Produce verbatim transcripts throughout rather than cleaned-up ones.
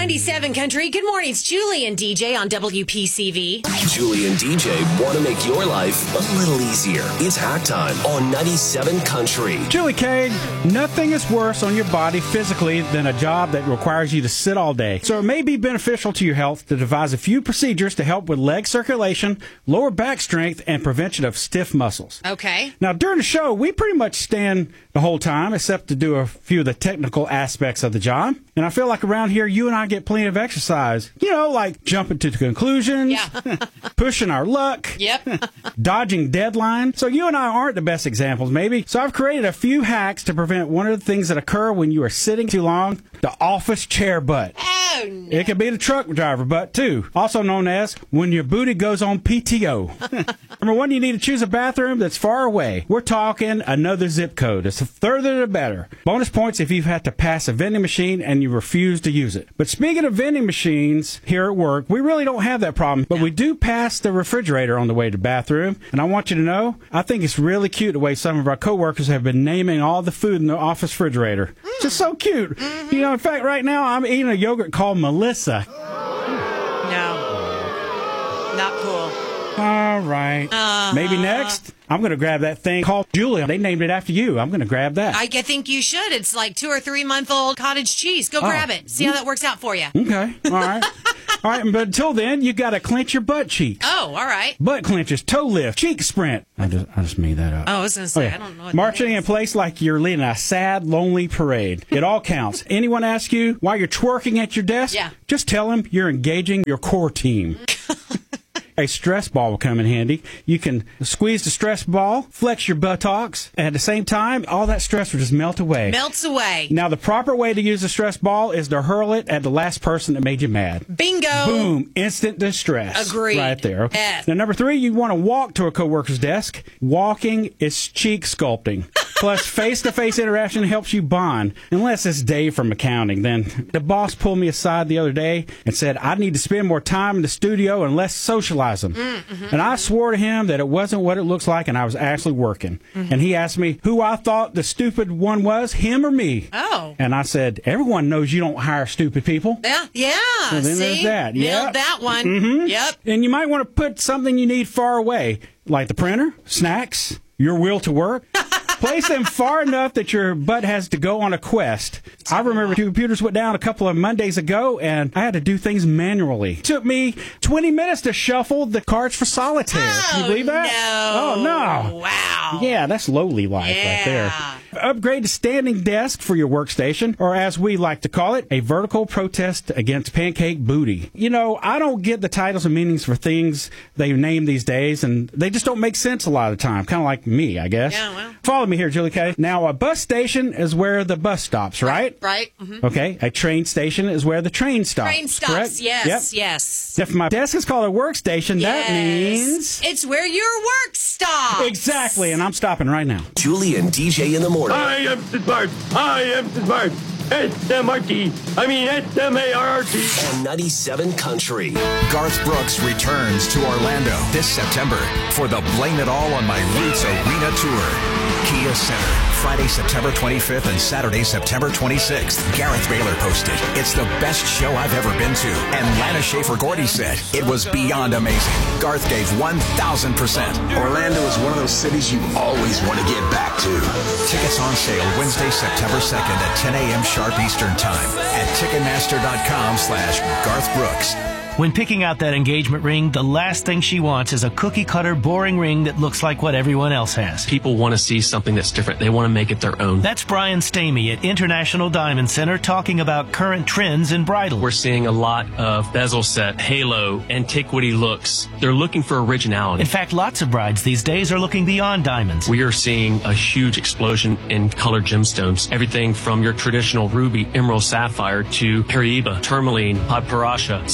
ninety-seven Country. Good morning. It's Julie and D J on W P C V. Julie and D J want to make your life a little easier. It's Hack Time on ninety-seven Country. Julie K, nothing is worse on your body physically than a job that requires you to sit all day. So it may be beneficial to your health to devise a few procedures to help with leg circulation, lower back strength, and prevention of stiff muscles. Okay. Now, during the show, we pretty much stand the whole time, except to do a few of the technical aspects of the job. And I feel like around here, you and I get plenty of exercise. You know, like jumping to conclusions, Yeah. pushing our luck, Yep. dodging deadline. So you and I aren't the best examples, maybe. So I've created a few hacks to prevent one of the things that occur when you are sitting too long, the office chair butt. Oh, no. It could be the truck driver butt, too. Also known as when your booty goes on P T O. Number one, you need to choose a bathroom that's far away. We're talking another zip code. It's the further the better. Bonus points if you've had to pass a vending machine and you refuse to use it. But speaking of vending machines here at work, we really don't have that problem. But we do pass the refrigerator on the way to the bathroom. And I want you to know, I think it's really cute the way some of our coworkers have been naming all the food in the office refrigerator. Mm. Just so cute. Mm-hmm. You know, in fact, right now I'm eating a yogurt called Melissa. No. Not cool. All right. Uh, Maybe next, I'm going to grab that thing called Julia. They named it after you. I'm going to grab that. I think you should. It's like two or three month old cottage cheese. Go oh. grab it. See how that works out for you. Okay. All right. All right. But until then, you got to clench your butt cheeks. Oh, all right. Butt clenches, toe lift, cheek sprint. I just, I just made that up. Oh, I was going to say, oh, yeah. I don't know what Marching that in is. place like you're leading a sad, lonely parade. It all counts. Anyone asks you why you're twerking at your desk? Yeah. Just tell them you're engaging your core team. A stress ball will come in handy. You can squeeze the stress ball, flex your buttocks, and at the same time, all that stress will just melt away. Melts away. Now, the proper way to use a stress ball is to hurl it at the last person that made you mad. Bingo. Boom. Instant distress. Agreed. Right there. Okay. Yes. Now, number three, you want to walk to a coworker's desk. Walking is cheek sculpting. Plus, face-to-face interaction helps you bond. Unless it's Dave from accounting. Then the boss pulled me aside the other day and said, I need to spend more time in the studio and less socializing. Mm-hmm. And I swore to him that it wasn't what it looks like and I was actually working. Mm-hmm. And he asked me who I thought the stupid one was, him or me. Oh. And I said, everyone knows you don't hire stupid people. Yeah. Yeah. So then See? there's that. Nailed Yep. that one. Mm-hmm. Yep. And you might want to put something you need far away, like the printer, snacks, your will to work. Place them far enough that your butt has to go on a quest. I remember two computers went down a couple of Mondays ago, and I had to do things manually. It took me twenty minutes to shuffle the cards for solitaire. Oh, Can you believe that? No. Oh, no. Wow. Yeah, that's lowly life yeah. right there. Upgrade to standing desk for your workstation, or as we like to call it, a vertical protest against pancake booty. You know, I don't get the titles and meanings for things they name these days, and they just don't make sense a lot of the time. Kind of like me, I guess. Yeah, well. Follow me here, Julie K. Now, a bus station is where the bus stops, right? Right. Mm-hmm. Okay. A train station is where the train stops. Train stops. Correct? Yes. Yep. Yes. If my desk is called a workstation, yes. that means it's where your work stops. Exactly, and I'm stopping right now. Julie and D J in the morning. I am smart. I am smart. S M R T. I mean S M A R R T. On ninety-seven Country. Garth Brooks returns to Orlando this September for the Blame It All on My Roots Arena Tour. Kia Center, Friday, September twenty-fifth and Saturday, September twenty-sixth. Gareth Baylor posted, "It's the best show I've ever been to." And Lana Schaefer-Gordy said, "It was beyond amazing." Garth gave one thousand percent. Orlando is one of those cities you always want to get back to. Tickets on sale Wednesday, September second at ten a.m. sharp Eastern Time at Ticketmaster.com slash Garth Brooks. When picking out that engagement ring, the last thing she wants is a cookie-cutter, boring ring that looks like what everyone else has. People want to see something that's different. They want to make it their own. That's Brian Stamey at International Diamond Center talking about current trends in bridal. We're seeing a lot of bezel set, halo, antiquity looks. They're looking for originality. In fact, lots of brides these days are looking beyond diamonds. We are seeing a huge explosion in colored gemstones. Everything from your traditional ruby, emerald, sapphire to Paraíba, tourmaline, podparasha, spinel,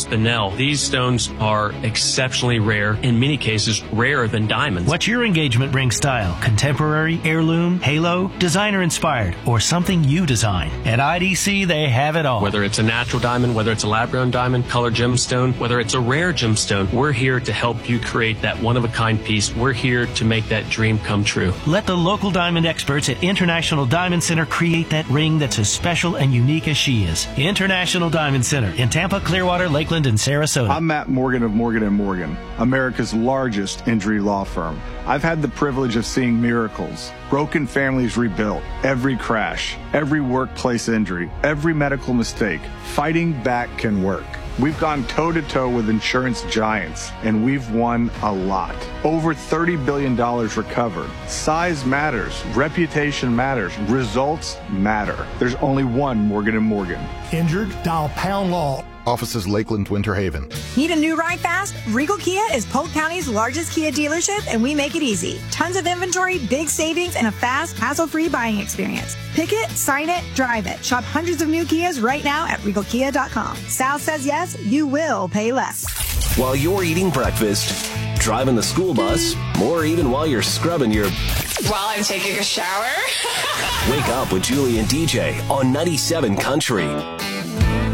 well. These stones are exceptionally rare, in many cases rarer than diamonds. What's your engagement ring style? Contemporary, heirloom, halo, designer inspired, or something you design? At I D C, they have it all. Whether it's a natural diamond, whether it's a lab-grown diamond, colored gemstone, whether it's a rare gemstone, we're here to help you create that one-of-a-kind piece. We're here to make that dream come true. Let the local diamond experts at International Diamond Center create that ring that's as special and unique as she is. International Diamond Center in Tampa, Clearwater, Lakeland, and Sarasota. I'm Matt Morgan of Morgan and Morgan, America's largest injury law firm. I've had the privilege of seeing miracles, broken families rebuilt, every crash, every workplace injury, every medical mistake. Fighting back can work. We've gone toe-to-toe with insurance giants, and we've won a lot. Over thirty billion dollars recovered. Size matters. Reputation matters. Results matter. There's only one Morgan and Morgan. Injured? Dial Pound Law. Offices Lakeland, Winter Haven. Need a new ride fast? Regal Kia is Polk County's largest Kia dealership, and we make it easy. Tons of inventory, big savings, and a fast, hassle-free buying experience. Pick it, sign it, drive it. Shop hundreds of new Kias right now at regal kia dot com. Sal says yes, you will pay less. While you're eating breakfast, driving the school bus, or even while you're scrubbing your... While I'm taking a shower. Wake up with Julie and D J on ninety-seven Country.